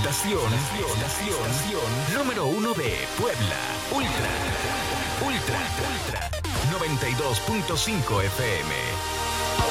estación número 1 de Puebla. Ultra 92.5 FM.